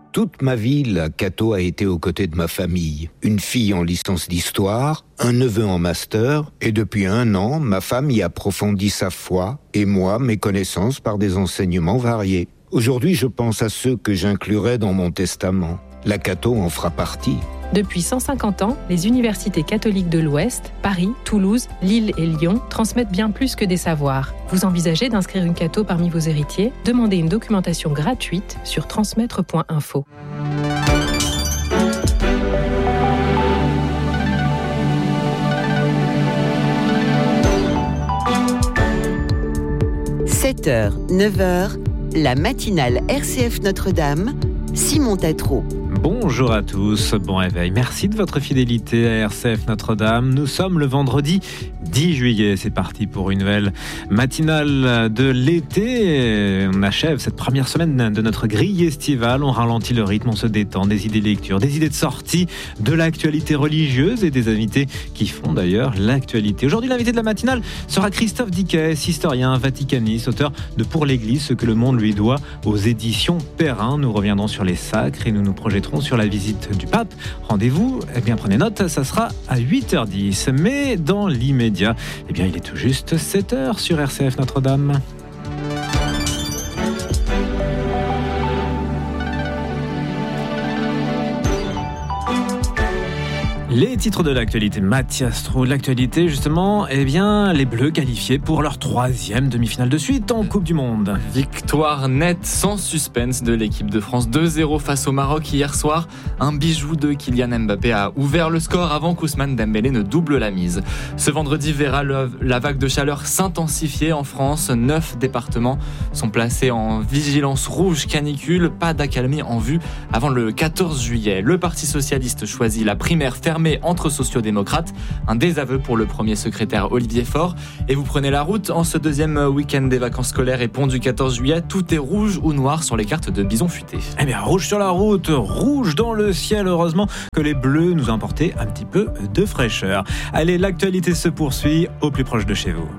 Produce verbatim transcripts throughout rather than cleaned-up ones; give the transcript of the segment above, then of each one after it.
Toute ma vie, la Cato a été aux côtés de ma famille. Une fille en licence d'histoire, un neveu en master, et depuis un an, ma femme y approfondit sa foi, et moi, mes connaissances par des enseignements variés. Aujourd'hui, je pense à ceux que j'inclurai dans mon testament. La Cato en fera partie. Depuis cent cinquante ans, les universités catholiques de l'Ouest, Paris, Toulouse, Lille et Lyon, transmettent bien plus que des savoirs. Vous envisagez d'inscrire une Cato parmi vos héritiers ? Demandez une documentation gratuite sur transmettre point info. sept heures, neuf heures, la matinale R C F Notre-Dame, Simon Tatro. Bonjour à tous, bon réveil. Merci de votre fidélité à R C F Notre-Dame. Nous sommes le vendredi dix juillet. C'est parti pour une nouvelle matinale de l'été. On achève cette première semaine de notre grille estivale. On ralentit le rythme, on se détend. Des idées de lecture, des idées de sortie, de l'actualité religieuse et des invités qui font d'ailleurs l'actualité. Aujourd'hui, l'invité de la matinale sera Christophe Dickès, historien, vaticaniste, auteur de Pour l'Église, ce que le monde lui doit aux éditions Perrin. Nous reviendrons sur les sacres et nous nous projetterons sur la visite du pape. Rendez-vous, eh bien prenez note, ça sera à huit heures dix. Mais dans l'immédiat, eh bien il est tout juste sept heures sur R C F Notre-Dame. Les titres de l'actualité, Mathias Trou, l'actualité justement, eh bien les Bleus qualifiés pour leur troisième demi-finale de suite en Coupe du Monde. Victoire nette sans suspense de l'équipe de France, deux zéro face au Maroc hier soir. Un bijou de Kylian Mbappé a ouvert le score avant qu'Ousmane Dembélé ne double la mise. Ce vendredi verra le, la vague de chaleur s'intensifier en France. Neuf départements sont placés en vigilance rouge canicule, pas d'accalmie en vue avant le quatorze juillet. Le Parti socialiste choisit la primaire fermée entre sociodémocrates, un désaveu pour le premier secrétaire Olivier Faure. Et vous prenez la route en ce deuxième week-end des vacances scolaires et pont du quatorze juillet, tout est rouge ou noir sur les cartes de Bison Futé. Eh bien, rouge sur la route, rouge dans le ciel, heureusement que les Bleus nous ont apporté un petit peu de fraîcheur. Allez, l'actualité se poursuit au plus proche de chez vous.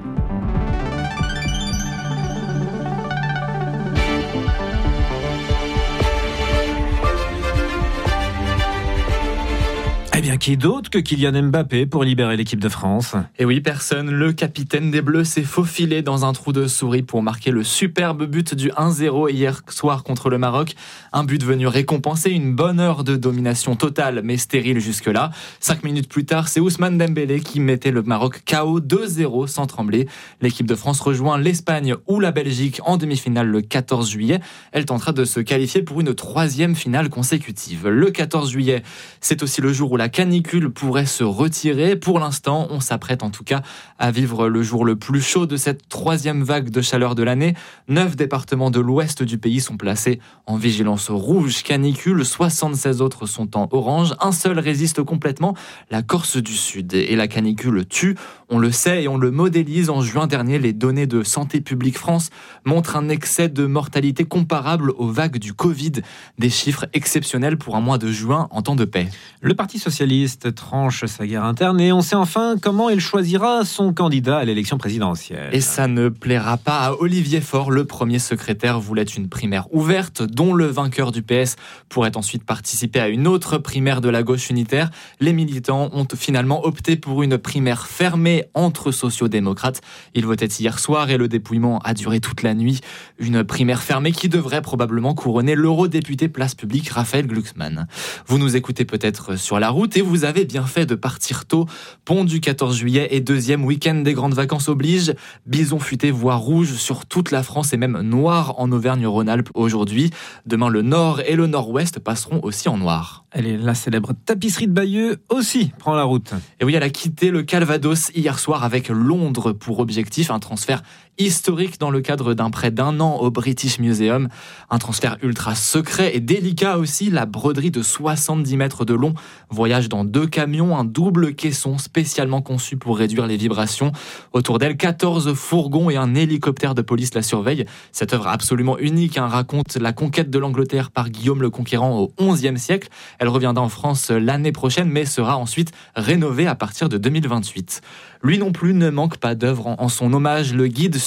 Eh bien, qui d'autre que Kylian Mbappé pour libérer l'équipe de France ? Et oui, personne. Le capitaine des Bleus s'est faufilé dans un trou de souris pour marquer le superbe but du un zéro hier soir contre le Maroc. Un but venu récompenser une bonne heure de domination totale, mais stérile jusque-là. Cinq minutes plus tard, c'est Ousmane Dembélé qui mettait le Maroc K O deux zéro sans trembler. L'équipe de France rejoint l'Espagne ou la Belgique en demi-finale le quatorze juillet. Elle tentera de se qualifier pour une troisième finale consécutive. Le quatorze juillet, c'est aussi le jour où la canicule pourrait se retirer. Pour l'instant, on s'apprête en tout cas à vivre le jour le plus chaud de cette troisième vague de chaleur de l'année. Neuf départements de l'ouest du pays sont placés en vigilance rouge canicule. soixante-seize autres sont en orange. Un seul résiste complètement, la Corse du Sud. Et la canicule tue. On le sait et on le modélise. En juin dernier, les données de Santé publique France montrent un excès de mortalité comparable aux vagues du Covid. Des chiffres exceptionnels pour un mois de juin en temps de paix. Le Parti socialiste tranche sa guerre interne et on sait enfin comment il choisira son candidat à l'élection présidentielle. Et ça ne plaira pas à Olivier Faure. Le premier secrétaire voulait une primaire ouverte dont le vainqueur du P S pourrait ensuite participer à une autre primaire de la gauche unitaire. Les militants ont finalement opté pour une primaire fermée entre sociodémocrates. Ils votaient hier soir et le dépouillement a duré toute la nuit. Une primaire fermée qui devrait probablement couronner l'eurodéputé Place Publique Raphaël Glucksmann. Vous nous écoutez peut-être sur la route et vous avez bien fait de partir tôt. Pont du quatorze juillet et deuxième week-end des grandes vacances oblige. Bison futé voit rouge sur toute la France et même noir en Auvergne-Rhône-Alpes aujourd'hui. Demain, le nord et le nord-ouest passeront aussi en noir. Allez, la célèbre tapisserie de Bayeux aussi prend la route. Et oui, elle a quitté le Calvados hier soir avec Londres pour objectif, un transfert historique dans le cadre d'un prêt d'un an au British Museum. Un transfert ultra secret et délicat aussi. La broderie de soixante-dix mètres de long voyage dans deux camions, un double caisson spécialement conçu pour réduire les vibrations. Autour d'elle, quatorze fourgons et un hélicoptère de police la surveillent. Cette œuvre absolument unique hein, raconte la conquête de l'Angleterre par Guillaume le Conquérant au onzième siècle. Elle reviendra en France l'année prochaine, mais sera ensuite rénovée à partir de deux mille vingt-huit. Lui non plus ne manque pas d'œuvres en son hommage. Le guide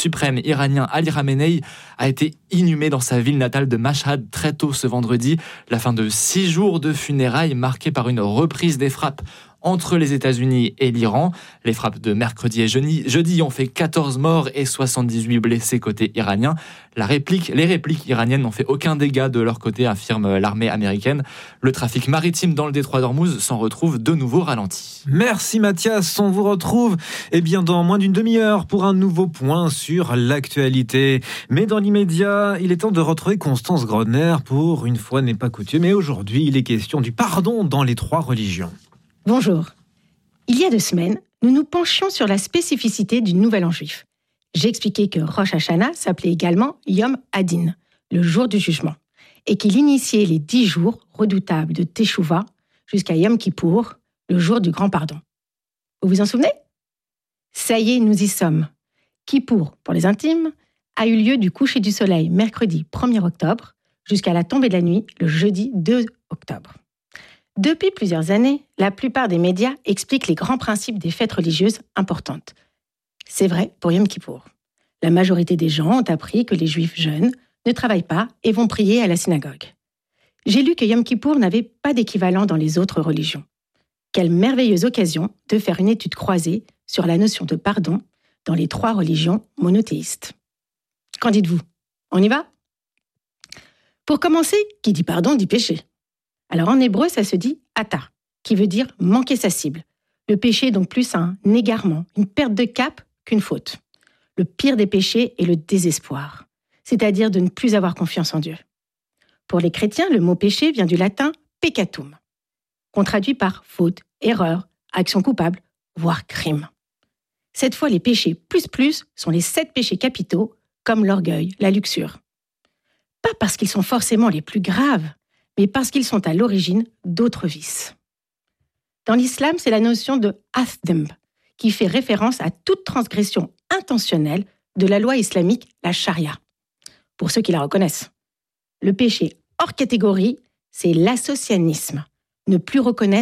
suprême iranien Ali Khamenei a été inhumé dans sa ville natale de Mashhad très tôt ce vendredi. La fin de six jours de funérailles marquée par une reprise des frappes entre les États-Unis et l'Iran. Les frappes de mercredi et jeudi, jeudi ont fait quatorze morts et soixante-dix-huit blessés côté iranien. La réplique, les répliques iraniennes n'ont fait aucun dégât de leur côté, affirme l'armée américaine. Le trafic maritime dans le détroit d'Ormuz s'en retrouve de nouveau ralenti. Merci Mathias, on vous retrouve eh bien, dans moins d'une demi-heure pour un nouveau point sur l'actualité. Mais dans l'immédiat, il est temps de retrouver Constance Grodner pour Une fois n'est pas coutume. Et aujourd'hui, il est question du pardon dans les trois religions. Bonjour. Il y a deux semaines, nous nous penchions sur la spécificité du Nouvel An juif. J'ai expliqué que Rosh Hashanah s'appelait également Yom Hadin, le jour du jugement, et qu'il initiait les dix jours redoutables de Teshuvah jusqu'à Yom Kippour, le jour du grand pardon. Vous vous en souvenez ? Ça y est, nous y sommes. Kippour, pour les intimes, a eu lieu du coucher du soleil mercredi premier octobre jusqu'à la tombée de la nuit le jeudi deux octobre. Depuis plusieurs années, la plupart des médias expliquent les grands principes des fêtes religieuses importantes. C'est vrai pour Yom Kippour. La majorité des gens ont appris que les Juifs jeunes ne travaillent pas et vont prier à la synagogue. J'ai lu que Yom Kippour n'avait pas d'équivalent dans les autres religions. Quelle merveilleuse occasion de faire une étude croisée sur la notion de pardon dans les trois religions monothéistes. Qu'en dites-vous ? On y va ? Pour commencer, qui dit pardon dit péché. Alors en hébreu, ça se dit « ata », qui veut dire « manquer sa cible ». Le péché est donc plus un égarement, une perte de cap qu'une faute. Le pire des péchés est le désespoir, c'est-à-dire de ne plus avoir confiance en Dieu. Pour les chrétiens, le mot péché vient du latin « peccatum », qu'on traduit par faute, erreur, action coupable, voire crime. Cette fois, les péchés plus plus sont les sept péchés capitaux, comme l'orgueil, la luxure. Pas parce qu'ils sont forcément les plus graves, mais parce qu'ils sont à l'origine d'autres vices. Dans l'islam, c'est la notion de athdemb, qui fait référence à toute transgression intentionnelle de la loi islamique, la charia, pour ceux qui la reconnaissent. Le péché hors catégorie, c'est l'associanisme, ne plus reconnaître